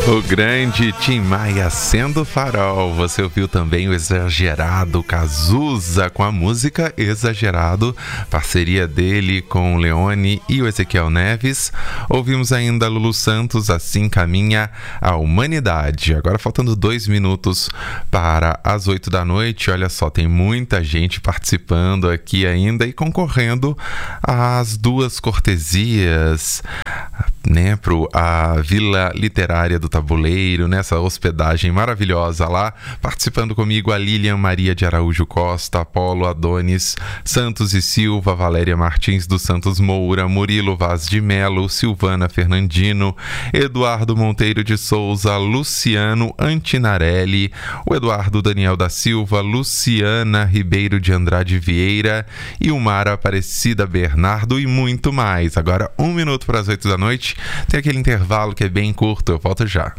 O grande Tim Maia sendo farol. Você ouviu também o Exagerado Cazuza com a música Exagerado, parceria dele com o Leone e o Ezequiel Neves. Ouvimos ainda Lulu Santos, Assim Caminha a Humanidade. Agora faltando 2 minutos para as 8 da noite. Olha só, tem muita gente participando aqui ainda e concorrendo às 2 cortesias, né, a Vila Literária do Tabuleiro, nessa hospedagem maravilhosa lá. Participando comigo a Lilian Maria de Araújo Costa, Apolo Adonis Santos e Silva, Valéria Martins dos Santos Moura, Murilo Vaz de Melo, Silvana Fernandino, Eduardo Monteiro de Souza, Luciano Antinarelli, o Eduardo Daniel da Silva, Luciana Ribeiro de Andrade Vieira, Ilmara Aparecida Bernardo e muito mais. Agora 1 minuto para as 8 da noite. Tem aquele intervalo que é bem curto, eu volto já.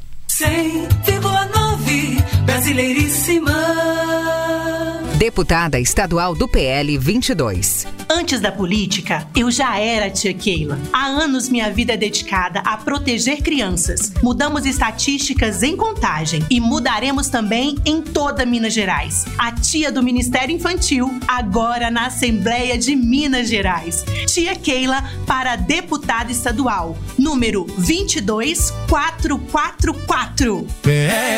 100,9 Brasileiríssima. Deputada estadual do PL 22. Antes da política, eu já era a tia Keila. Há anos minha vida é dedicada a proteger crianças. Mudamos estatísticas em Contagem e mudaremos também em toda Minas Gerais. A tia do Ministério Infantil, agora na Assembleia de Minas Gerais. Tia Keila para deputada estadual, número 22444.